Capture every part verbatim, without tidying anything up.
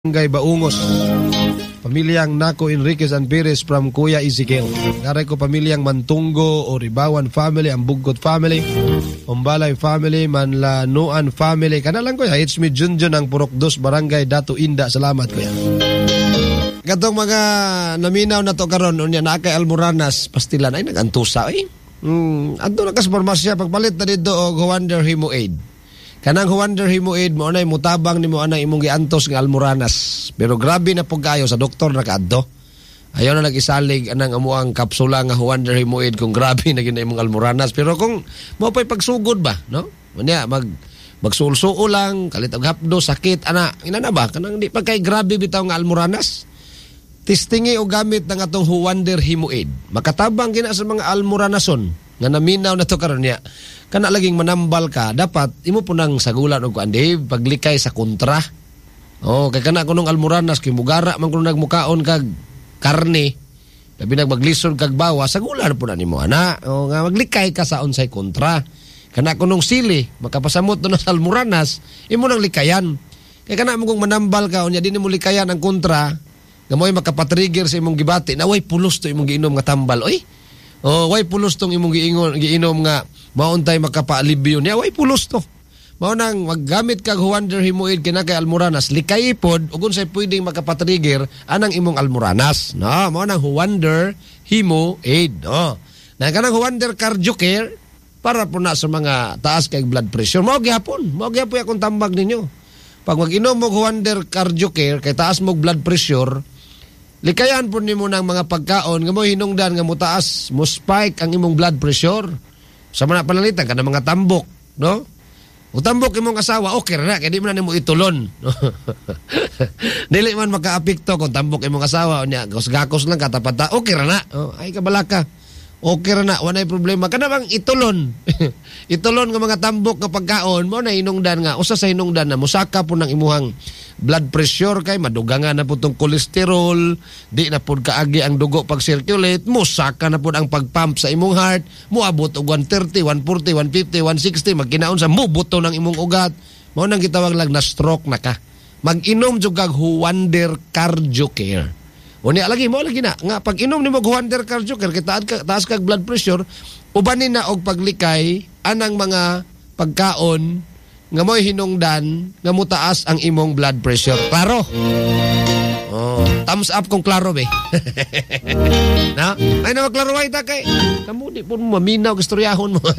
Barangay Baungos. Pamilyang Naco Enriquez and Perez from Kuya Ezekiel. Ngaray ko pamilyang Mantunggo o Ribawan family, ang Bugot family, Umbalay family, Manlanuan family. Kanalang ko ya, it's me Junjun ang Purok Dos, Barangay Datu Inda. Salamat ko ya. Katong mga naminaw na to karon unya na kay Almoranas, pastilan ay nagantusa eh. Hmm, adto na kas farmasya pagpalit na dito og Wonder Hemo Aid. Kanang Wonder Hemo Aid mo anay mutabang nimo anay imong giantos nga Almoranas. Pero grabe na pug kayo sa doktor na kaadto. Ayaw na nagisalig anang amuang kapsula nga Wonder Hemo Aid kung grabe na gina imong Almoranas. Pero kung mo pay pagsugod ba, no? Unya mag magsuul-suul lang, kalit og hapdo, sakit ana, ina na ba kanang di pa kay grabe bitaw nga Almoranas. Testingi o gamit ng atong Wonder Hemo Aid. Makatabang gina sa mga Almoranason nga naminaw na to karon niya. Kana laging manambal ka, dapat imo po nang sagulan og kuan Dave, paglikay sa kontra. Oh, kay kana kunong Almoranas kay mugara man kuno nagmukaon kag karne. Labi nag maglisod kag bawa, sagulan po na nimo ana. Oh, nga maglikay ka sa unsay kontra. Kana kunong sili, makapasamot do sa Almoranas, imo nang likayan. Kay kana mo kung manambal ka unya di nimo likayan ang kontra, nga mo'y makapatrigger sa imong gibati, na way pulos to imong giinom nga tambal. Oy. Oh, way pulos tong imong giingon giinom nga mauntay makapaalibyo niya, way pulos to. Mao nang maggamit kag Wonder Hemo Aid kina kay Almoranas, likay pod ug unsay pwedeng makapatrigger anang imong Almoranas. No, mao nang Wonder Hemo Aid. No. Na kanang Wonder Cardio Care para po na sa mga taas kay blood pressure. Mao gyapon, mao gyapon akong tambag ninyo. Pag mag-inom mo Wonder Cardio Care kay taas mo blood pressure, likayan po nimo ng mga pagkaon nga mo hinungdan nga mo taas, mo spike ang imong blood pressure. Sa mga panalitan ka ng mga tambok, no? O tambok imong asawa, okay na, kaya di mo na nimo itulon. Dili man maka-apekto kung tambok imong asawa, niya, gakos lang katapata, okay na. Oh, ay kabalaka. Okay na, wala problema. Kana bang itulon? Itulon nga mga tambok nga pagkaon mo na hinungdan nga, usa sa hinungdan na musaka po ng imuhang blood pressure kay madugangan na po itong kolesterol, di na po kaagi ang dugo pag-circulate, musaka na po ang pagpump sa imong heart, muabot og one thirty, one forty, one fifty, one sixty, magkinaon sa mubuto ng imong ugat, mo nang gitawag lang na stroke na ka. Mag-inom jud kag Wonder Cardio Care. O niya lagi mo lagi na nga pag inom nimo Wonder Cardio Care kay taas, taas kag blood pressure, ubanin na og paglikay anang mga pagkaon nga mo'y hinungdan nga mutaas ang imong blood pressure. Klaro? Oh, thumbs up kung klaro be. Na? Ay na maklaro ay ta kay kamo di po maminaw kastoryahon mo.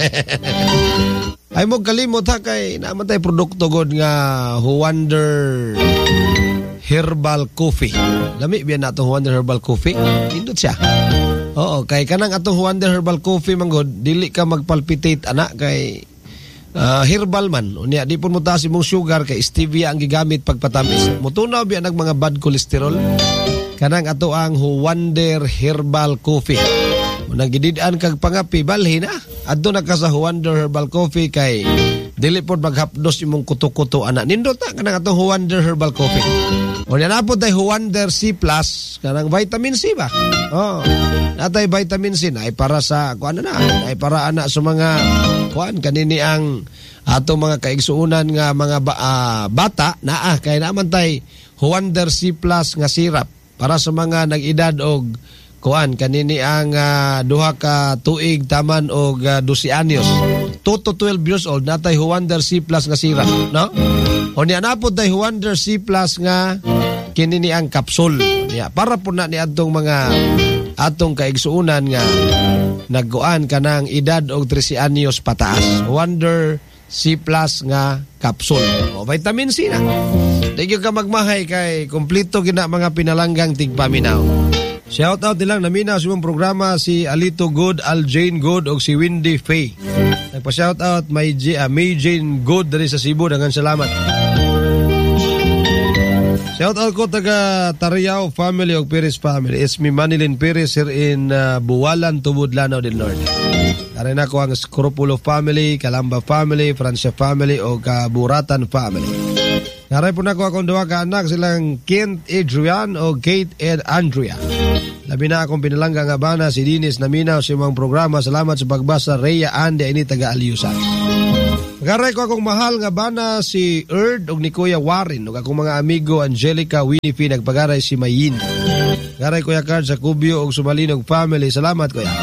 Ay mo kalimot ha kay namatay produkto god nga Wonder Herbal Coffee. Lami biyan na itong Wonder Herbal Coffee. Indot siya. Oo, kay kanang atong Wonder Herbal Coffee manggod, dili ka magpalpitate anak kay uh, herbal man. Unya di pun mo taas imong sugar kay stevia ang gigamit pagpatamis. Mutunaw biyan ang mga bad cholesterol. Kanang ato ang Wonder Herbal Coffee. Unang gididaan kag pangapi balhin na. Adto na ka sa Wonder Herbal Coffee kay dili pod maghapdos imong kuto-kuto ana. Nindot na kanang atong Wonder Herbal Coffee. O yan na po tayo Wonder C Plus, kanang vitamin C ba? Oh, natay vitamin C na ay para sa, kuan na na, ay para ana sa mga, kuan, kanini ang ato mga kaigsuunan nga mga ba, uh, bata, na ah, kaya naman tay Wonder C Plus nga sirap, para sa mga nag-edad og, kuan, kanini ang uh, duha ka tuig taman og uh, twelve anyos. two to twelve years old, natay Wonder C Plus nga sirap, no? O niya na po tayo Wonder C Plus nga kinini ang kapsul. Niya, para po na ni atong mga atong kaigsuunan nga nagkuan ka ng edad og thirteen anyos pataas. Wonder C Plus nga kapsul. O vitamin C na. Thank you ka magmahay kay kompleto gina mga pinalanggang tigpaminaw. Shout out nilang naminaw sa mong programa si Alito Good, Al Jane Good og si Windy Faye. Nagpa-shout out may, G, uh, may Jane Good dari sa Cebu. Dangan salamat. Shout out ko taga Tariao family og Perez family. It's me Manilin Perez here in uh, Buwalan, Tubod, Lanao del Norte. Darin ako ang Scropulo family, Calamba family, Francia family o Kaburatan family. Naray po na ko akong duwa ka anak silang Kent Adrian o Kate Ed Andrea. Labi na akong pinalanggang abana si Dinis Naminaw sa mga programa. Salamat sa pagbasa. Rhea Andy ini taga Aliusan. Garay ko akong mahal nga bana si Erd og ni Kuya Warren ug akong mga amigo Angelica, Winifie, nagpagaray si Mayin. Garay Kuya Card sa Kubyo og Sumalinog family. Salamat Kuya.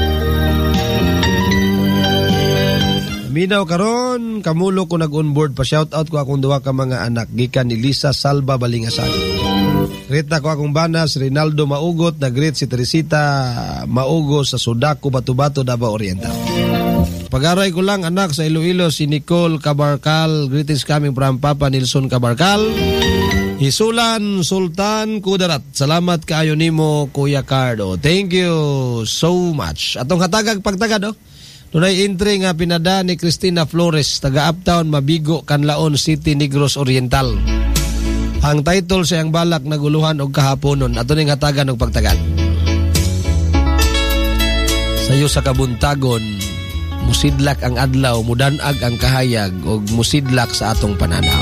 Minaw karon kamulo ko nag-onboard pa, shout out ko akong duha ka mga anak gikan ni Lisa Salva Balingasan. Rita ko akong banas Rinaldo Maugot, nag-greet si Teresita Maugo sa Sudaco, Batu-Bato, Davao Oriental. Pag-aray ko lang anak sa Iloilo si Nicole Cabarcal, greetings coming from Papa Nilson Cabarcal. Hisulan Sultan Kudarat, salamat kaayo nimo Kuya Cardo. Thank you so much. Atong hatagag pagtagad oh. Dunay entry nga pinada ni Cristina Flores, taga Uptown Mabigo, Canlaon City, Negros Oriental. Ang title siyang balak naguluhan og kahaponon. Ato ning hatagan og pagtagad. Sayo sa kabuntagon, musidlak ang adlaw, mudanag ang kahayag og musidlak sa atong pananaw.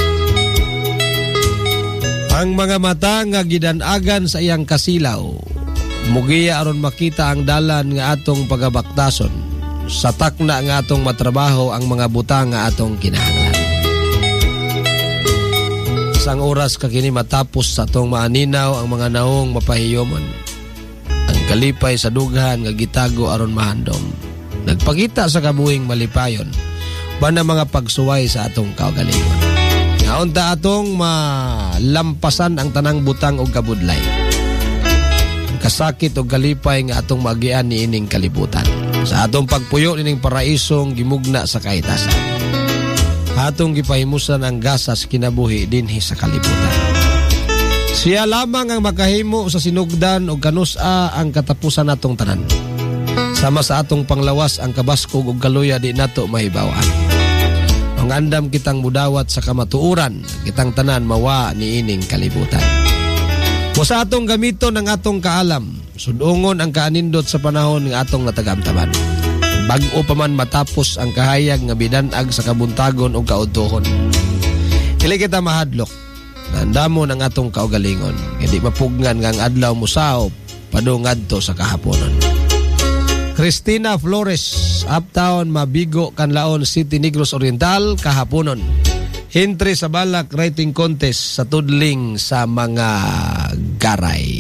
Ang mga mata nga gidanagan sa iyang kasilaw, mugiya aron makita ang dalan nga atong pagabaktason. Sa takna nga atong matrabaho ang mga butang nga atong kinahanglan. Sang oras ka kini matapos sa atong maaninaw ang mga naong mapahiyomon. Ang kalipay sa dughan nga gitago aron mahandom. Nagpakita sa kabuhing malipayon bana mga pagsuway sa atong kaugalingon. Naunta atong malampasan ang tanang butang og kabudlay. Ang kasakit og kalipay nga atong magian niining kalibutan. Sa atong pagpuyo nining paraisong gimugna sa kahitasan. Atong gipahimusan ang gasas kinabuhi dinhi sa kalibutan. Siya lamang ang makahimo sa sinugdan o kanusa ang katapusan natong tanan. Sama sa atong panglawas ang kabaskog o kaluya di nato mahibawaan. Ang andam kitang mudawat sa kamatuuran, kitang tanan mawa ni ining kalibutan. O sa atong gamiton ang atong kaalam, sudungon ang kaanindot sa panahon ng atong natagamtaman. Bag-o pa man matapos ang kahayag nga bidanag sa kabuntagon o kautuhon. Dili kita mahadlok, nandamon ang atong kaugalingon, hindi mapugngan nga ang adlaw musaop, padungadto sa kahaponon. Cristina Flores, Uptown Mabigo, Canlaon City, Negros Oriental, kahaponon. Hintri sa balak writing contest sa tudling sa mga garay.